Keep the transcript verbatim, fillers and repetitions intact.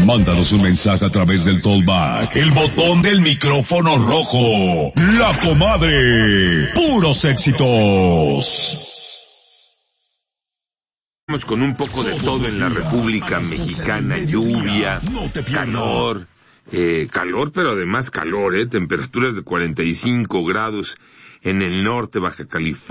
Mándanos un mensaje a través del Tollback, el botón del micrófono rojo. La Comadre. Puros éxitos. Vamos con un poco de todo en la República Mexicana. Lluvia, calor, eh, calor, pero además calor, eh, temperaturas de cuarenta y cinco grados en el norte, Baja California.